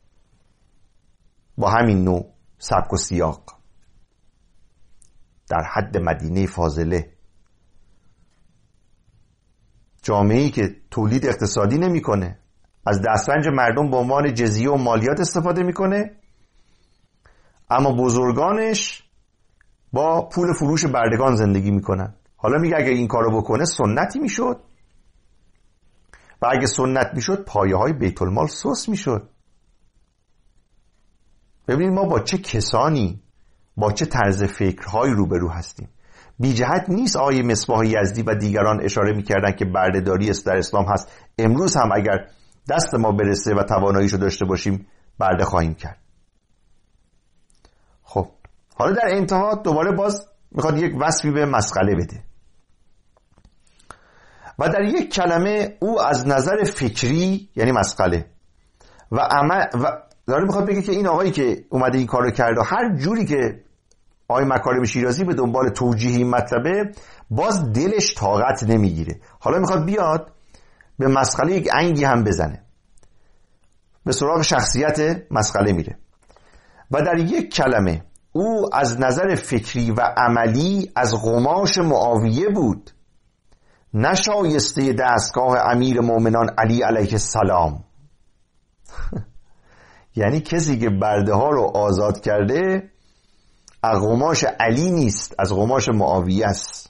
با همین نوع سبک و سیاق در حد مدینه فاضله، جامعه‌ای که تولید اقتصادی نمیکنه، از دسترنج مردم به عنوان جزیه و مالیات استفاده میکنه، اما بزرگانش با پول فروش بردگان زندگی میکنن. حالا میگه اگه این کارو بکنه سنتی میشد و اگه سنت میشد پایه های بیت المال سست میشد. ببینید ما با چه کسانی، با چه طرز فکرهایی روبرو هستیم. بی جهت نیست آیه مصباح یزدی و دیگران اشاره میکردن که بردهداری در اسلام هست. امروز هم اگر دست ما برسه و تواناییشو داشته باشیم برده خواهیم کرد. خب حالا در انتها دوباره باز میخواد یک وصفی به مسئله بده و در یک کلمه او از نظر فکری یعنی مسئله و عمل و داره میخواد بگه که این آقایی که اومده این کارو کرده هر جوری که آقای مکارم شیرازی به دنبال توجیه این مطلبه باز دلش طاقت نمیگیره. حالا میخواد بیاد به مسئله یک انگی هم بزنه، به سراغ شخصیت مسئله میره و در یک کلمه او از نظر فکری و عملی از قماش معاویه بود، نشایسته دستگاه امیر مومنان علی علیه السلام. یعنی کسی که برده ها رو آزاد کرده از قماش علی نیست، از قماش معاویه است.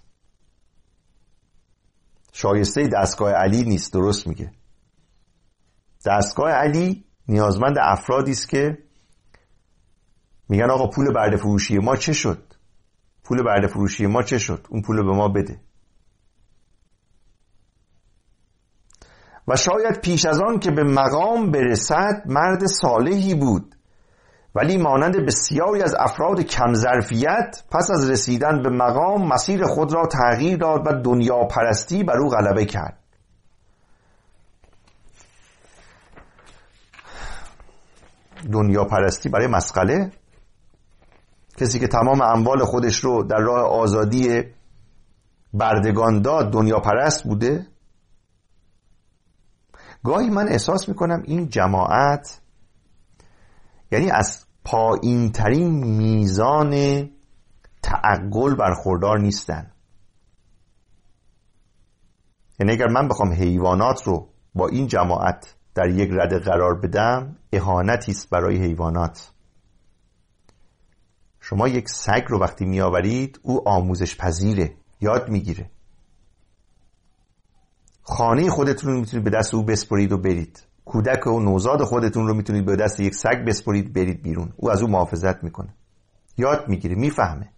شایسته دستگاه علی نیست. درست میگه. دستگاه علی نیازمند افرادی است که میگن آقا پول برده فروشی ما چه شد؟ پول برده فروشی ما چه شد؟ اون پول به ما بده. و شاید پیش از آن که به مقام برسد مرد صالحی بود، ولی مانند بسیاری از افراد کم ظرفیت پس از رسیدن به مقام مسیر خود را تغییر داد و دنیا پرستی بر او غلبه کرد. دنیا پرستی برای مسئله؟ کسی که تمام اموال خودش رو در راه آزادی بردگان داد دنیا پرست بوده؟ گاهی من احساس میکنم این جماعت یعنی از پایین ترین میزان تعقل برخوردار نیستن. یعنی اگر من بخوام حیوانات رو با این جماعت در یک رده قرار بدم اهانتی است برای حیوانات. شما یک سگ رو وقتی میآورید او آموزش پذیره، یاد میگیره. خانه خودتون رو میتونید به دست او بسپرید و برید. کودک و نوزاد خودتون رو میتونید به دست یک سگ بسپرید برید بیرون. او از او محافظت میکنه، یاد میگیره، میفهمه.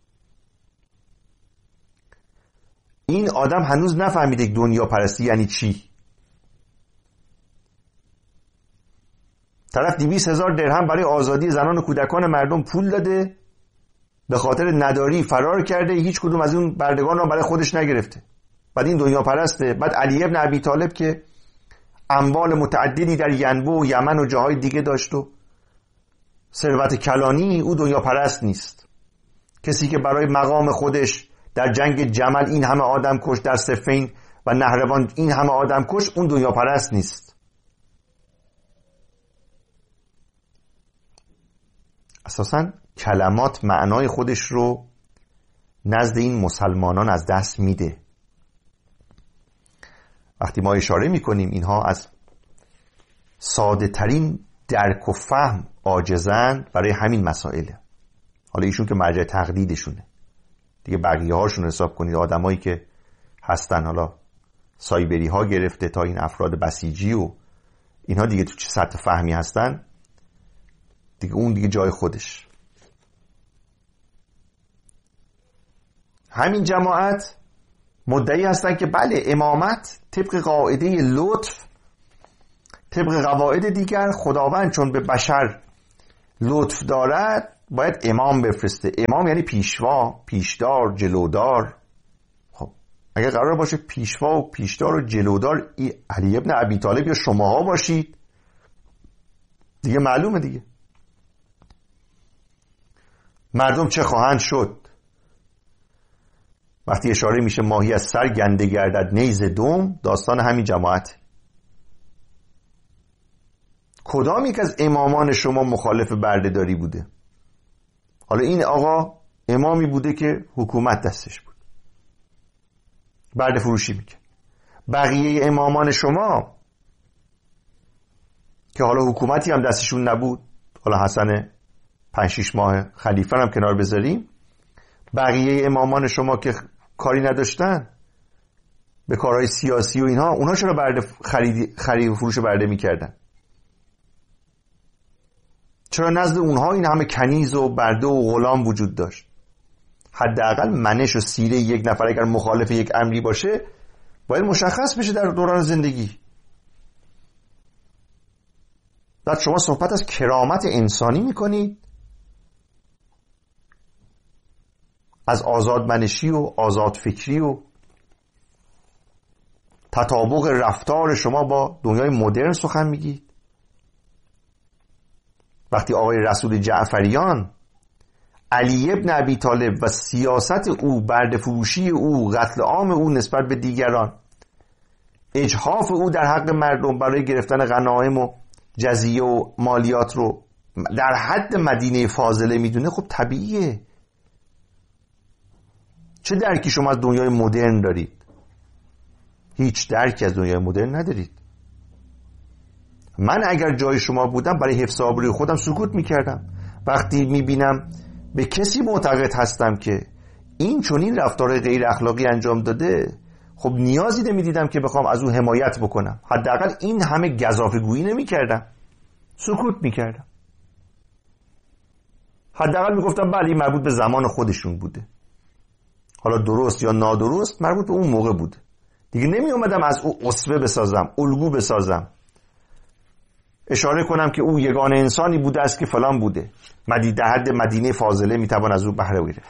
این آدم هنوز نفهمیده دنیا پرستی یعنی چی. طرف دویست هزار درهم برای آزادی زنان و کودکان مردم پول داده، به خاطر نداری فرار کرده، هیچ کدوم از اون بردگان را برای خودش نگرفته. بعد این دنیا پرسته. بعد علی ابن ابی طالب که اموال متعددی در ینبو و یمن و جاهای دیگه داشت و ثروت کلانی، او دنیا پرست نیست. کسی که برای مقام خودش در جنگ جمل این همه آدم کش، در صفین و نهروان این همه آدم کش، اون دنیا پرست نیست. اساساً کلمات معنای خودش رو نزد این مسلمانان از دست میده. وقتی ما اشاره میکنیم اینها از ساده ترین درک و فهم عاجزند برای همین مسائله. حالا ایشون که مرجع تقلیدشونه دیگه، بقیه هاشون حساب کنید آدمایی که هستن، حالا سایبری ها گرفته تا این افراد بسیجی و اینها دیگه تو چه سطح فهمی هستن دیگه، اون دیگه جای خودش. همین جماعت مدعی هستن که بله امامت طبق قاعده لطف، طبق قواعد دیگر خداوند چون به بشر لطف دارد باید امام بفرسته. امام یعنی پیشوا، پیشدار، جلودار. خب اگه قرار باشه پیشوا و پیشدار و جلودار علی ابن ابی طالب یا شماها باشید دیگه معلومه دیگه مردم چه خواهند شد. وقتی اشاره میشه ماهی از سر گنده گردد نیز دوم، داستان همین جماعت. کدام یک از امامان شما مخالف بردهداری بوده؟ حالا این آقا امامی بوده که حکومت دستش بود، برده فروشی میکنه. بقیه امامان شما که حالا حکومتی هم دستشون نبود، حالا حسن پنج شیش ماه خلیفه هم کنار بذاریم، بقیه امامان شما که کاری نداشتن به کارهای سیاسی و اینها، اونها چرا برده خرید خرید و فروش برده میکردن؟ چرا نزد اونها این همه کنیز و برده و غلام وجود داشت؟ حداقل منش و سیره یک نفر اگر مخالف یک امری باشه باید مشخص بشه در دوران زندگی. بعد شما صحبت از کرامت انسانی میکنید، از آزادمنشی و آزاد فکری و تطابق رفتار شما با دنیای مدرن سخن میگید. وقتی آقای رسول جعفریان علی ابن ابی طالب و سیاست او، برده فروشی او، قتل عام او نسبت به دیگران، اجحاف او در حق مردم برای گرفتن غنایم و جزیه و مالیات رو در حد مدینه فاضله میدونه، خب طبیعیه. چه درکی شما از دنیای مدرن دارید؟ هیچ درکی از دنیای مدرن ندارید. من اگر جای شما بودم برای حفظ آبروی خودم سکوت میکردم. وقتی میبینم به کسی معتقد هستم که این چنین رفتار غیر اخلاقی انجام داده، خب نیازی نمیدیدم که بخوام از او حمایت بکنم. حداقل این همه گزافه‌گویی نمیکردم، سکوت میکردم. حداقل میگفتم بله این مربوط به زمان خودشون بوده، حالا درست یا نادرست مربوط به اون موقع بوده. دیگه نمی اومدم از او اسوه بسازم، الگو بسازم، اشاره کنم که او یگانه انسانی بوده است که فلان بوده، مدی در حد مدینه فاضله میتوان از او بهره گرفت.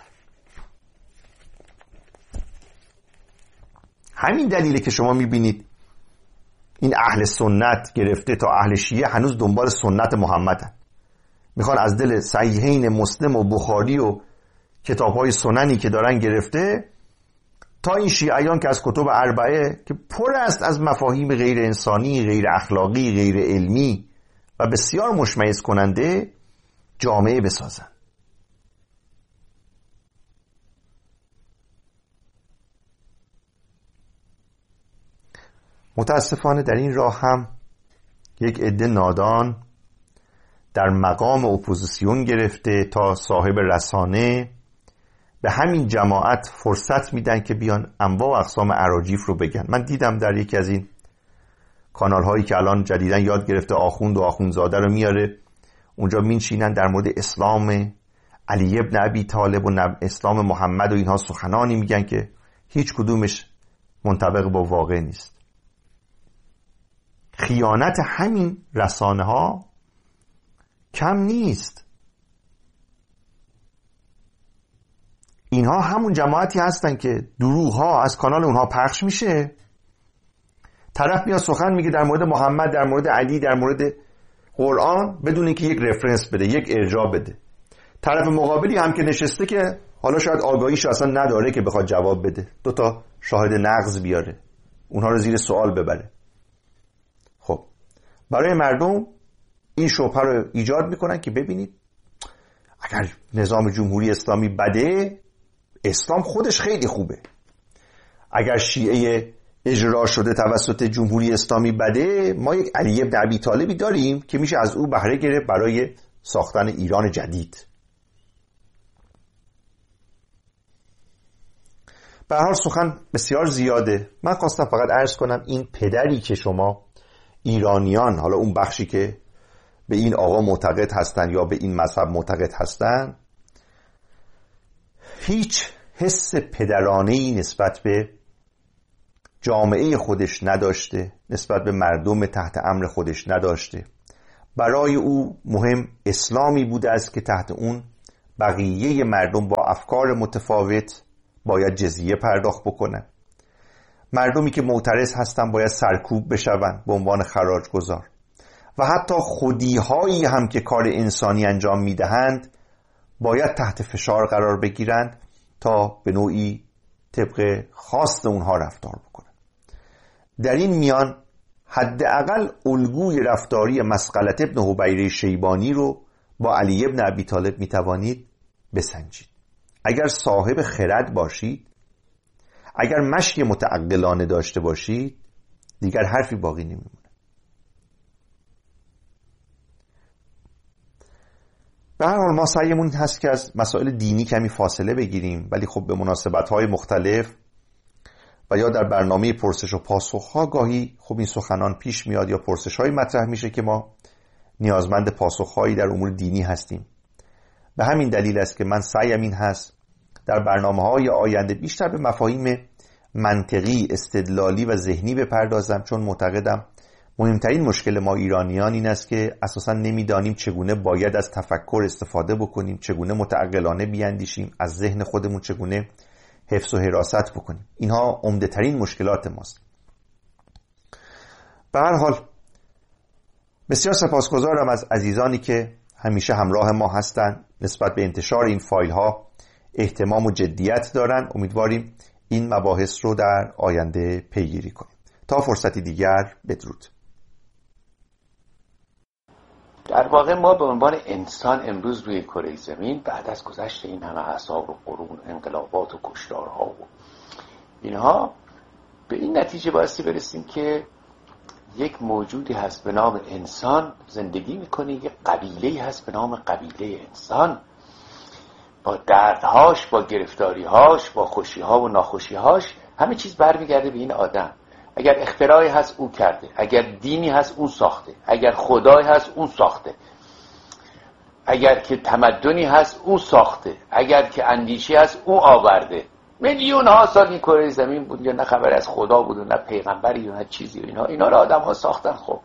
همین دلیله که شما میبینید این اهل سنت گرفته تا اهل شیعه هنوز دنبال سنت محمدن، میخوان از دل صحیحین مسلم و بخاری و کتاب‌های سننی که دارن گرفته تا این شیعیان که از کتب اربعه که پر است از مفاهیم غیر انسانی، غیر اخلاقی، غیر علمی و بسیار مشمئز کننده جامعه بسازن. متاسفانه در این راه هم یک عده نادان در مقام اپوزیسیون گرفته تا صاحب رسانه به همین جماعت فرصت میدن که بیان انواع و اقسام اراجیف رو بگن. من دیدم در یکی از این کانال هایی که الان جدیدن یاد گرفته آخوند و آخوندزاده رو میاره، اونجا مینشینن در مورد اسلام علی ابن ابی طالب و اسلام محمد و اینها سخنانی میگن که هیچ کدومش منطبق با واقع نیست. خیانت همین رسانه ها کم نیست. اینها همون جماعتی هستن که دروغ ها از کانال اونها پخش میشه، طرف میاد سخن میگه در مورد محمد، در مورد علی، در مورد قرآن بدون اینکه یک رفرنس بده، یک ارجاع بده. طرف مقابلی هم که نشسته که حالا شاید آگاهیش اصلا نداره که بخواد جواب بده، دو تا شاهد نقض بیاره، اونها رو زیر سوال ببره. خب برای مردم این شبهه رو ایجاد میکنن که ببینید اگر نظام جمهوری اسلامی بده، اسلام خودش خیلی خوبه. اگر شیعه اجرا شده توسط جمهوری اسلامی بده، ما یک علی ابن ابی طالبی داریم که میشه از او بهره گرفت برای ساختن ایران جدید. به هر حال سخن بسیار زیاده. من خواستم فقط عرض کنم این پدری که شما ایرانیان، حالا اون بخشی که به این آقا معتقد هستن یا به این مذهب معتقد هستن، هیچ حس پدرانه‌ای نسبت به جامعه خودش نداشته، نسبت به مردم تحت امر خودش نداشته. برای او مهم اسلامی بوده است که تحت اون بقیه مردم با افکار متفاوت باید جزیه پرداخت بکنن. مردمی که معترض هستن باید سرکوب بشون به عنوان خراج گذار، و حتی خودی‌هایی هم که کار انسانی انجام میدهند باید تحت فشار قرار بگیرند تا به نوعی طبق خواست اونها رفتار بکنند. در این میان حداقل الگوی رفتاری مسقلة ابن حبیره شیبانی رو با علی ابن ابی طالب میتوانید بسنجید. اگر صاحب خرد باشید، اگر مشی متعقلانه داشته باشید، دیگر حرفی باقی نمیمونه. به هر حال ما سعیمون هست که از مسائل دینی کمی فاصله بگیریم، ولی خب به مناسبت‌های مختلف و یا در برنامه پرسش و پاسخ‌ها گاهی خب این سخنان پیش میاد یا پرسش‌های مطرح میشه که ما نیازمند پاسخ‌هایی در امور دینی هستیم. به همین دلیل است که من سعیم این هست در برنامه‌های آینده بیشتر به مفاهیم منطقی، استدلالی و ذهنی بپردازم، چون معتقدم مهمترین مشکل ما ایرانیان این است که اساساً نمیدانیم چگونه باید از تفکر استفاده بکنیم، چگونه متعقلانه بیاندیشیم، از ذهن خودمون چگونه حفظ و حراست بکنیم. اینها عمده ترین مشکلات ماست. به هر حال بسیار سپاسگزارم از عزیزانی که همیشه همراه ما هستند، نسبت به انتشار این فایل ها اهتمام و جدیت دارن. امیدواریم این مباحث رو در آینده پیگیری کنیم. تا فرصتی دیگر، بدرود. در واقع ما به عنوان انسان امروز روی کره زمین بعد از گذشت این همه اعصاب و قرون، انقلابات و کشتارها و اینها، به این نتیجه بایستی برسیم که یک موجودی هست به نام انسان زندگی میکنه، یک قبیله‌ای هست به نام قبیله انسان، با دردهاش، با گرفتاریهاش، با خوشیها و ناخوشیهاش. همه چیز برمیگرده به این آدم. اگر اختراعی هست او کرده، اگر دینی هست اون ساخته، اگر خدایی هست اون ساخته، اگر که تمدنی هست اون ساخته، اگر که اندیشه هست اون آورده. میلیون ها سال این کره زمین بود یا نه خبر از خدا بود و نه پیغمبری یا نه چیزی و اینها اینا را آدم ها ساختن. خب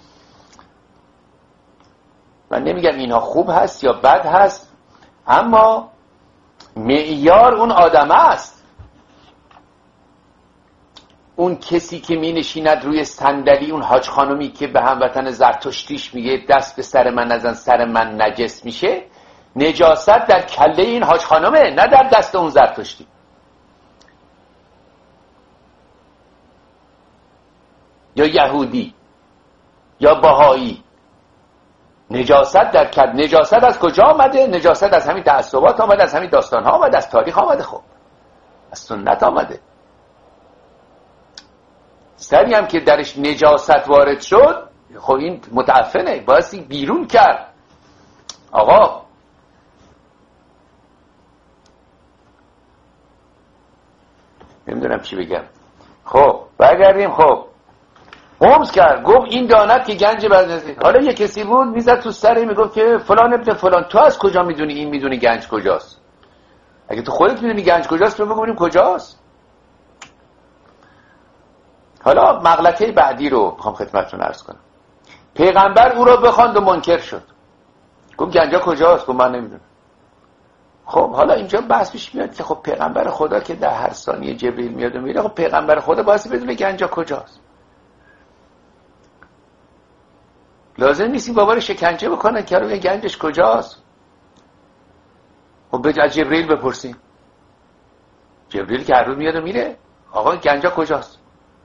من نمیگم اینها خوب هست یا بد هست، اما معیار اون آدم است. اون کسی که می نشیند روی صندلی، اون حاج خانومی که به هموطن زرتشتیش میگه دست به سر من نزن سر من نجس میشه، نجاست در کله این حاج خانومه، نه در دست اون زرتشتی. یا یهودی یا بهایی. نجاست در کله. نجاست از کجا آمده؟ نجاست از همین تعصبات آمده، از همین داستان ها آمده، از تاریخ آمده، خب از سنت آمده. سری هم که درش نجاست وارد شد، خب این متعفنه، بایستی بیرون کرد. آقا نمیدونم چی بگم. خب برگردیم. خب قمز کرد، گفت این داند که گنج بزنزی. حالا یه کسی بود میزد تو سری میگفت که فلان ابن فلان، تو از کجا میدونی این میدونی گنج کجاست؟ اگه تو خودت میدونی گنج کجاست تو بگو ببینیم کجاست. حالا مغلطه بعدی رو میخوام خدمتتون عرض کنم. پیغمبر او رو بخواند و منکر شد، گفت گنجا کجاست؟ گفت من نمیدونم. خب حالا اینجا بحث پیش میاد که خب پیغمبر خدا که در هر ثانیه جبریل میاد و میره، خب پیغمبر خدا باید بدونه گنجا کجاست. لازم نیست این بابا رو شکنجه بکنن که رو گنجش کجاست. خب به جبریل بپرسیم. جبریل که هر روز میاد و میره، آقا گنجا کجاست؟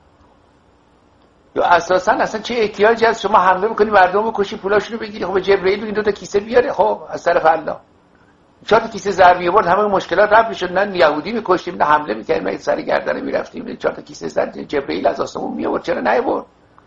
یا اساسا اصلا چه احتیاجی هست شما حمله میکنی مردم رو کشی پولاشونو بگیری؟ خب جبرئیل بگین دو تا کیسه بیاره، خب از طرف الله چهار تا کیسه زر میآورد همه مشکلات رفع میشد. نه یهودی میکشتیم نه حمله میکردیم، نه سر گردنه میرفتیم، چهار تا کیسه زر جبرئیل از آسمون میآورد، چرا نیاورد؟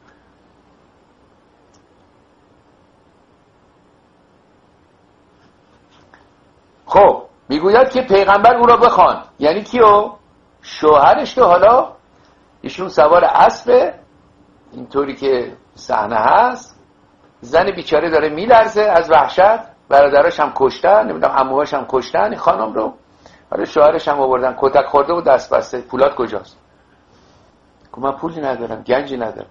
خب میگوید که پیغمبر او را بخواند، یعنی کیو؟ شوهرش. که حالا ایشون سوار اسب، اینطوری که صحنه هست، زن بیچاره داره میلرزه از وحشت، برادراش هم کشتن، نمیدونم عموهاش هم کشتن این خانم رو، حالا شوهرش هم آوردن، کتک خورده و دست بسته. پولات کجاست؟ گفت من پولی ندارم، گنجی ندارم.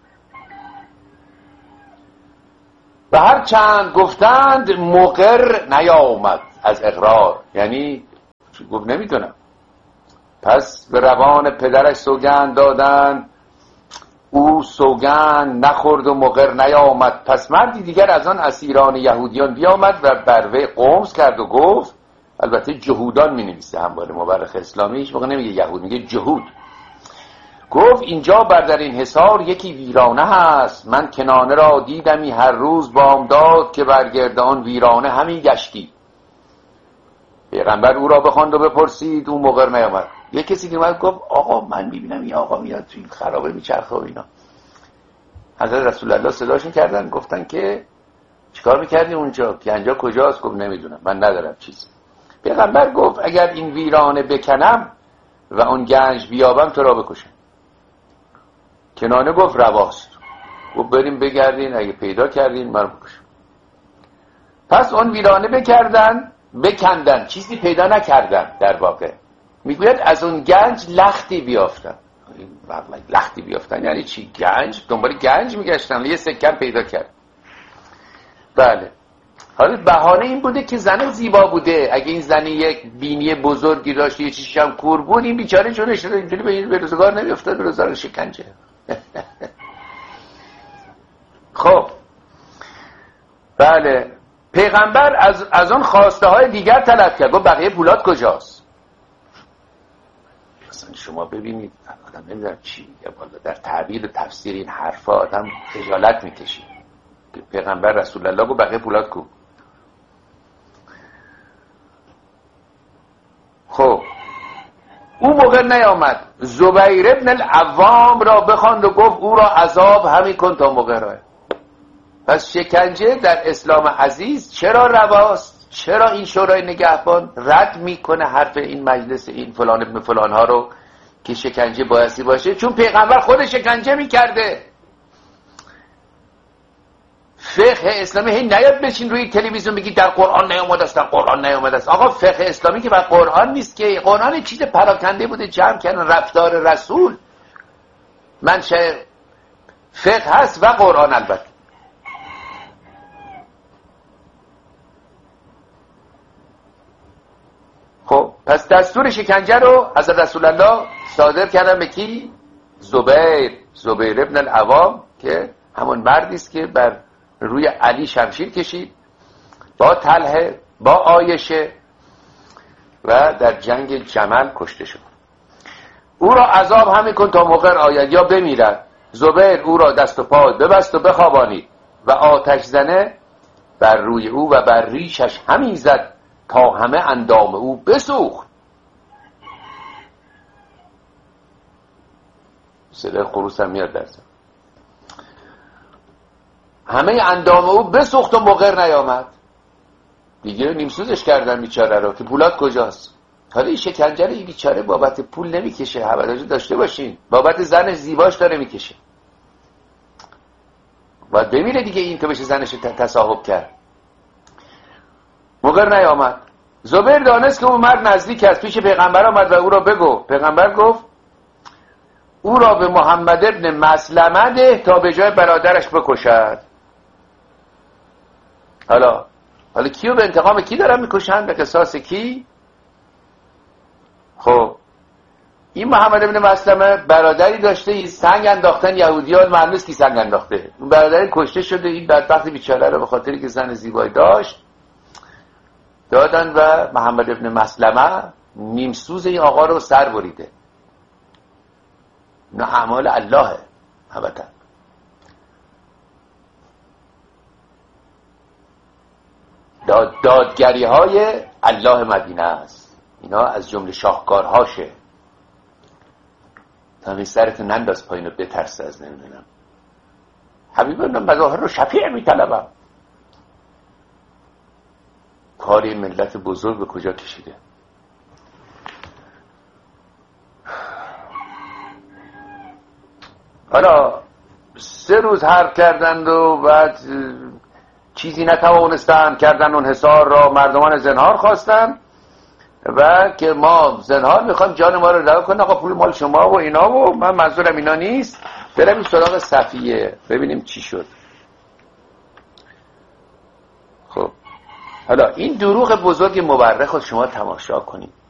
و هر چند گفتند مقر نیامد از اقرار، یعنی گفت نمیدونم. پس به روان پدرش سوگند دادند، او سوگند نخورد و مقر نیامد. پس مردی دیگر از آن اسیران یهودیان بیامد و بر وی قمص کرد و گفت، البته جهودان می نویسه همواره مورخ اسلامی، هیچ موقع نمیگه یهود، میگه جهود. گفت اینجا بر در این حصار یکی ویرانه هست، من کنانه را دیدمی هر روز بامداد که برگرد آن ویرانه همی گشتی. پیغمبر او را بخواند و بپرسید، او مقر نیامد. یک کسی که اومد گفت آقا من میبینم این آقا میاد توی خرابه میچرخه و اینا. حضرت رسول الله صداشون کردن، گفتن که چیکار میکردی اونجا؟ گنجا کجاست؟ گفت نمیدونم، من ندارم چیزی. پیغمبر گفت اگر این ویرانه بکنم و اون گنج بیابم تو را بکشم. کنانه گفت رواست. گفت بریم بگردین، اگه پیدا کردین من بکشم. پس اون ویرانه بکردن، بکندن، چیزی پیدا نکردن. در واقع میگوید از اون گنج لختی بیافتن. لختی بیافتن یعنی چی؟ گنج، دنبال گنج میگشتن، یه سکه پیدا کرد. بله. حالا بهانه این بوده که زن زیبا بوده. اگه این زن یک بینی بزرگی داشت، یه چیزی هم کور بود، این بیچاره چون اشتره اینجوری به این به روزگار نمیافتاد، به روزگار شکنجه. خب بله. پیغمبر از از اون خواسته های دیگر طلب کرد. گفت بقیه پولات کجاست؟ مثلا شما ببینید آدم نمیدونم چی در تعبیر و تفسیر این حرفا آدم خجالت میکشید. پیغمبر رسول الله گفت بقیه پولات کو؟ خب او موقع نیامد. زبیر ابن العوام را بخواند و گفت او را عذاب همی کن تا موقع راه. پس شکنجه در اسلام عزیز چرا رواست؟ چرا این شورای نگهبان رد میکنه حرف این مجلس این فلان ابن فلان ها رو که شکنجه بایستی باشه؟ چون پیغمبر خود شکنجه میکرده. فقه اسلامی هی نیاد بشین روی تلویزیون بگی در قرآن نیامده است، در قرآن نیامده است. آقا فقه اسلامی که بر قرآن نیست که. قرآن چیز پراکنده بوده جمع کردن رفتار رسول. منشأ فقه هست و قرآن البته. خب پس دستور شکنجه رو حضرت رسول الله صادر کردن به کی؟ زبیر زبیر ابن العوام که همون مردی است که بر روی علی شمشیر کشید با طلحه با عایشه و در جنگ جمل کشته شد. او را عذاب همی کن تا مقر آید یا بمیرد. زبیر او را دست و پای ببست و بخوابانید و آتش زنه بر روی او و بر ریشش همی زد تا همه اندام او بسوخت. صدای خروس هم میاد درست. همه اندام او بسوخت و مقر نیامد. دیگه نیمسوزش کردن بیچاره رو که پولات کجاست. حالا این شکنجه رو این بیچاره بابت پول نمیکشه، حوادث داشته باشین، بابت زن زیباش داره میکشه. باید بمیره دیگه این که بشه زنش تصاحب کرد. مقر نیامد. زبیر دانست که اون مرد نزدیک است، پیش پیغمبر آمد و او را بگو. پیغمبر گفت او را به محمد ابن مسلمه ده تا به جای برادرش بکشد. حالا حالا کیو به انتقام کی دارن میکشن؟ به قصاص کی؟ خب این محمد ابن مسلمه برادری داشته، این سنگ انداختن یهودیان، معلوم نیست کی سنگ انداخته. اون برادری کشته شده. این بدبخت بیچاره رو به خاطری که زن زیبایی داشت دادن و محمد ابن مسلمه نیمسوز این آقا رو سر بریده. نه اعمال اللهه البته. داد دادگری های الله مدینه است. اینا از جمله شاهکارهاشه. تا سرت ننداز پایین و بترس از نمیدونم حبیب ابن مظاهر رو شفیع میطلبم. کاری ملت بزرگ به کجا کشیده. حالا سه روز حرف کردند و بعد چیزی نتوانستند کردن اون حصار را. مردمان زنهار خواستند و که ما زنهار میخوایم جان ما رو رها کن، آقا پول مال شما و اینا، و من منظورم اینا نیست. بریم سراغ صفیه ببینیم چی شد. خب حالا این دروغ بزرگ مورخ رو شما تماشا کنید.